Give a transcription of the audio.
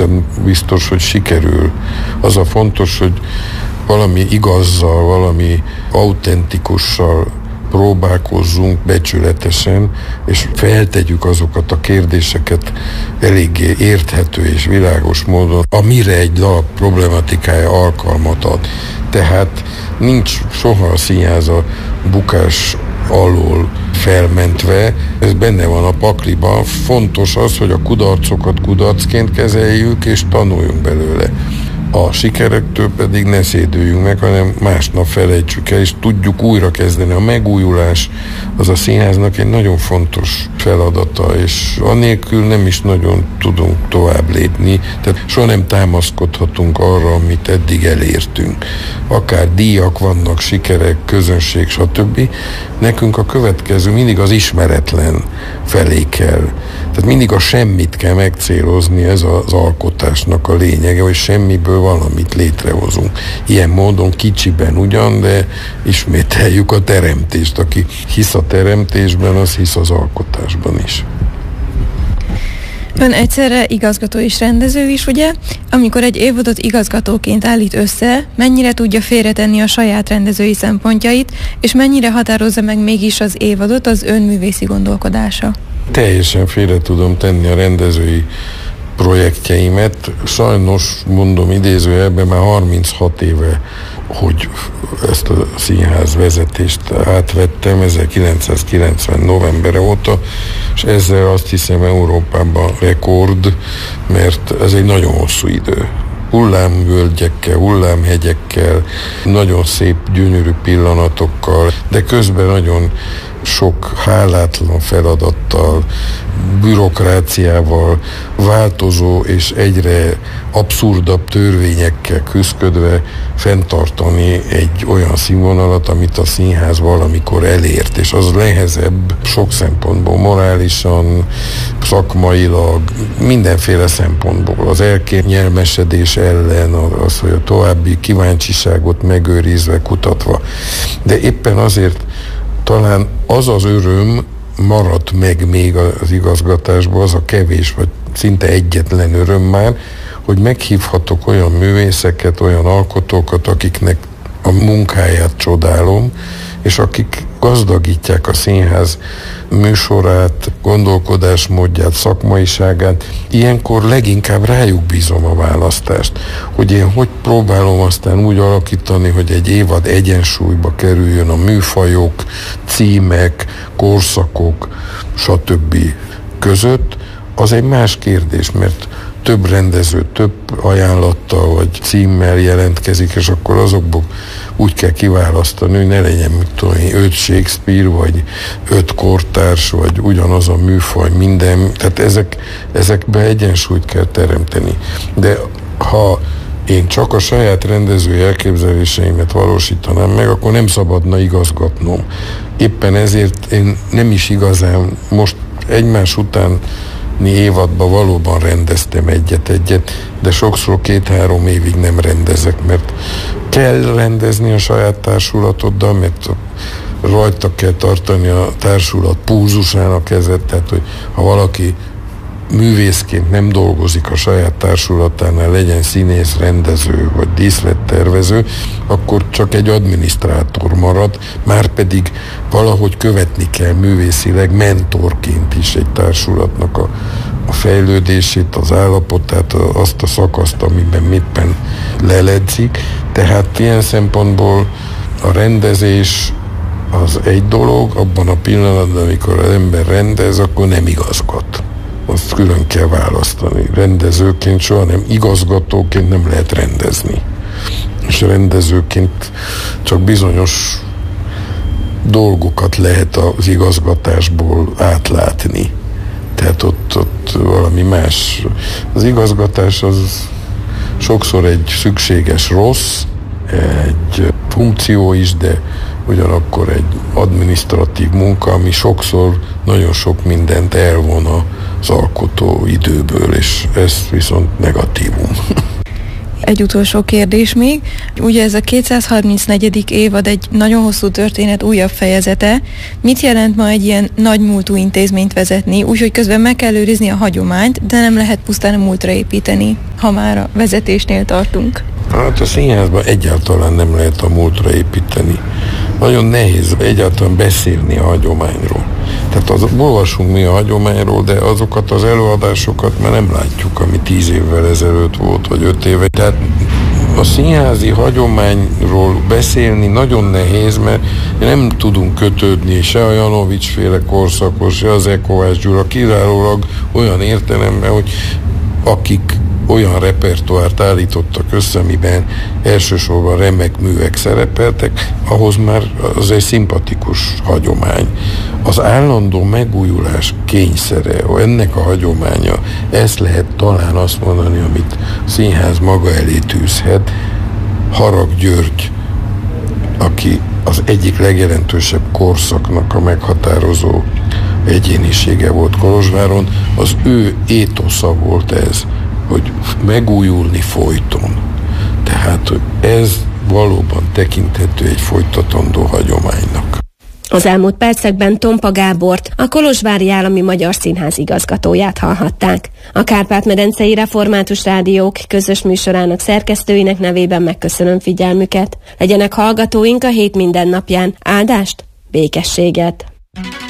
egészen biztos, hogy sikerül. Az a fontos, hogy valami igazzal, valami autentikussal próbálkozzunk becsületesen, és feltegyük azokat a kérdéseket eléggé érthető és világos módon, amire egy darab problematikája alkalmat ad. Tehát nincs soha a színház a bukás alól felmentve, ez benne van a pakliban. Fontos az, hogy a kudarcokat kudarcként kezeljük, és tanuljunk belőle. A sikerektől pedig ne szédüljünk meg, hanem másnap felejtsük el, és tudjuk újra kezdeni. A megújulás az a színháznak egy nagyon fontos feladata, és anélkül nem is nagyon tudunk tovább lépni, tehát soha nem támaszkodhatunk arra, amit eddig elértünk. Akár díjak vannak, sikerek, közönség, stb. Nekünk a következő mindig az ismeretlen felé kell. Tehát mindig a semmit kell megcélozni, ez az alkotásnak a lényege, hogy semmiből valamit létrehozunk. Ilyen módon kicsiben ugyan, de ismételjük a teremtést. Aki hisz a teremtésben, az hisz az alkotásban is. Ön egyszerre igazgató és rendező is, ugye? Amikor egy évadot igazgatóként állít össze, mennyire tudja félretenni a saját rendezői szempontjait, és mennyire határozza meg mégis az évadot az ön művészi gondolkodása? Teljesen félre tudom tenni a rendezői projektjeimet. Sajnos, mondom idézőjelben, már 36 éve, hogy ezt a színház vezetést átvettem, 1990 novembere óta, és ezzel azt hiszem Európában rekord, mert ez egy nagyon hosszú idő. Hullámvölgyekkel, hullámhegyekkel, nagyon szép, gyönyörű pillanatokkal, de közben nagyon sok hálátlan feladattal, bürokráciával, változó és egyre abszurdabb törvényekkel küszködve fenntartani egy olyan színvonalat, amit a színház valamikor elért, és az nehezebb sok szempontból, morálisan, szakmailag, mindenféle szempontból. Az elkényelmesedés ellen, az, hogy a további kíváncsiságot megőrizve, kutatva. De éppen azért talán az az öröm maradt meg még az igazgatásban, az a kevés, vagy szinte egyetlen öröm már, hogy meghívhatok olyan művészeket, olyan alkotókat, akiknek a munkáját csodálom, és akik gazdagítják a színház műsorát, gondolkodásmódját, szakmaiságát. Ilyenkor leginkább rájuk bízom a választást, hogy én hogy próbálom aztán úgy alakítani, hogy egy évad egyensúlyba kerüljön a műfajok, címek, korszakok, stb. Között, az egy más kérdés, mert több rendező, több ajánlattal vagy címmel jelentkezik, és akkor azokból úgy kell kiválasztani, hogy ne legyen, mit tudom én, 5 Shakespeare, vagy 5 kortárs, vagy ugyanaz a műfaj, minden. Tehát ezekben egyensúlyt kell teremteni. De ha én csak a saját rendezői elképzeléseimet valósítanám meg, akkor nem szabadna igazgatnom. Éppen ezért én nem is igazán most egymás után évadban valóban rendeztem egyet-egyet, de sokszor 2-3 évig nem rendezek, mert kell rendezni a saját társulatoddal, mert rajta kell tartani a társulat pulzusán a kezet, tehát hogy ha valaki művészként nem dolgozik a saját társulatánál, legyen színész, rendező vagy díszlettervező, akkor csak egy adminisztrátor marad, márpedig valahogy követni kell művészileg mentorként is egy társulatnak a fejlődését, az állapotát, azt a szakaszt, amiben éppen leledzik. Tehát ilyen szempontból a rendezés az egy dolog, abban a pillanatban, amikor az ember rendez, akkor nem igazgat. Azt külön kell választani. Rendezőként soha nem, igazgatóként nem lehet rendezni. És rendezőként csak bizonyos dolgokat lehet az igazgatásból átlátni. Tehát ott valami más. Az igazgatás az sokszor egy szükséges rossz, egy funkció is, de ugyanakkor egy adminisztratív munka, ami sokszor nagyon sok mindent elvon az alkotó időből, és ez viszont negatívum. Egy utolsó kérdés még. Ugye ez a 234. évad egy nagyon hosszú történet újabb fejezete. Mit jelent ma egy ilyen nagy múltú intézményt vezetni, úgyhogy közben meg kell őrizni a hagyományt, de nem lehet pusztán a múltra építeni, ha már a vezetésnél tartunk? Hát a színházban egyáltalán nem lehet a múltra építeni. Nagyon nehéz egyáltalán beszélni a hagyományról. Tehát olvasunk mi a hagyományról, de azokat az előadásokat már nem látjuk, ami 10 évvel ezelőtt volt, vagy 5 éve. Tehát a színházi hagyományról beszélni nagyon nehéz, mert nem tudunk kötődni se a Janovics-féle korszakhoz, se az Kovács Gyula, kizárólag olyan értelemben, hogy akik olyan repertoárt állítottak össze, amiben elsősorban remek művek szerepeltek, ahhoz már az egy szimpatikus hagyomány. Az állandó megújulás kényszere, ennek a hagyománya, ezt lehet talán azt mondani, amit a színház maga elé tűzhet. Harag György, aki az egyik legjelentősebb korszaknak a meghatározó egyénisége volt Kolozsváron, az ő étosza volt ez, hogy megújulni folyton. Tehát, hogy ez valóban tekinthető egy folytatandó hagyománynak. Az elmúlt percekben Tompa Gábort, a Kolozsvári Állami Magyar Színház igazgatóját hallhatták. A Kárpát-medencei Református Rádiók közös műsorának szerkesztőinek nevében megköszönöm figyelmüket. Legyenek hallgatóink a hét minden napján. Áldást, békességet!